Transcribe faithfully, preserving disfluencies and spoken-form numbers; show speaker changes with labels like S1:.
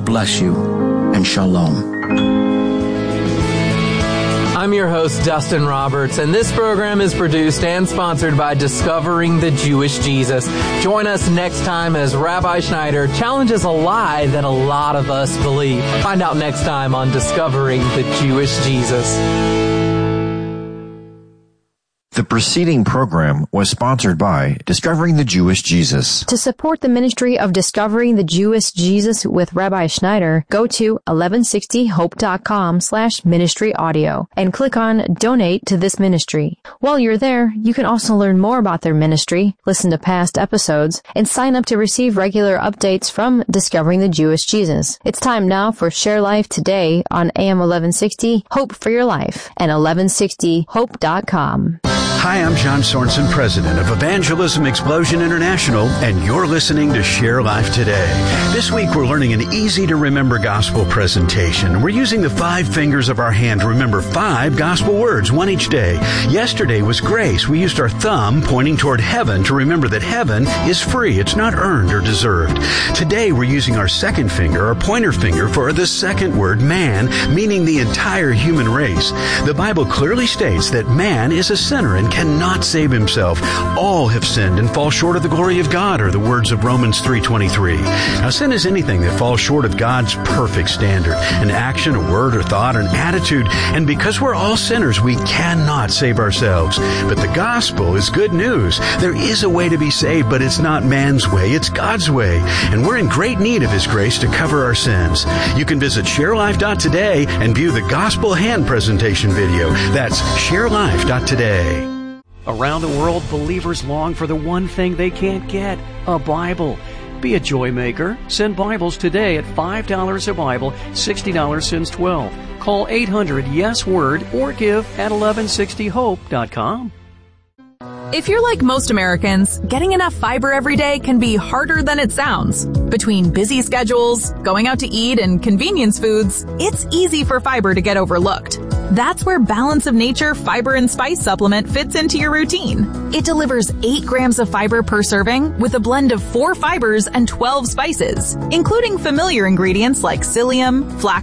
S1: bless you, and shalom.
S2: I'm your host, Dustin Roberts, and this program is produced and sponsored by Discovering the Jewish Jesus. Join us next time as Rabbi Schneider challenges a lie that a lot of us believe. Find out next time on Discovering the Jewish Jesus.
S3: The preceding program was sponsored by Discovering the Jewish Jesus.
S4: To support the ministry of Discovering the Jewish Jesus with Rabbi Schneider, go to eleven sixty hope dot com slash ministry audio and click on Donate to this ministry. While you're there, you can also learn more about their ministry, listen to past episodes, and sign up to receive regular updates from Discovering the Jewish Jesus. It's time now for Share Life Today on A M eleven sixty, Hope for Your Life, and eleven sixty hope dot com.
S5: Hi, I'm John Sorensen, president of Evangelism Explosion International, and you're listening to Share Life Today. This week, we're learning an easy-to-remember gospel presentation. We're using the five fingers of our hand to remember five gospel words, one each day. Yesterday was grace. We used our thumb pointing toward heaven to remember that heaven is free. It's not earned or deserved. Today, we're using our second finger, our pointer finger, for the second word, man, meaning the entire human race. The Bible clearly states that man is a sinner and cannot save himself. All have sinned and fall short of the glory of God, are the words of Romans three twenty-three. Now, sin is anything that falls short of God's perfect standard, an action, a word, or thought, or an attitude. And because we're all sinners, we cannot save ourselves. But the gospel is good news. There is a way to be saved, but it's not man's way, it's God's way. And we're in great need of His grace to cover our sins. You can visit share life dot today and view the gospel hand presentation video. That's share life dot today.
S6: Around the world, believers long for the one thing they can't get, a Bible. Be a joy maker. Send Bibles today at five dollars a Bible, sixty dollars since twelve. Call eight hundred yes word or give at eleven sixty hope dot com.
S7: If you're like most Americans, getting enough fiber every day can be harder than it sounds. Between busy schedules, going out to eat, and convenience foods, it's easy for fiber to get overlooked. That's where Balance of Nature Fiber and Spice Supplement fits into your routine. It delivers eight grams of fiber per serving with a blend of four fibers and twelve spices, including familiar ingredients like psyllium, flax